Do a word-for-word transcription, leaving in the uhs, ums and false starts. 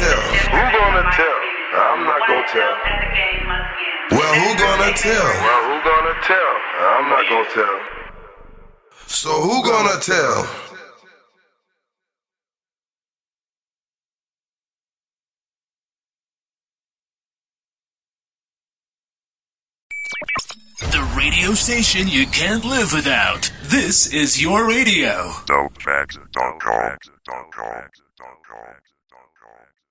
tell? Who gonna tell? I'm not gonna tell. Well, who gonna tell? Well, who gonna tell? I'm not gonna tell. So who gonna tell? The radio station you can't live without. This is your radio. Dopefax dot com.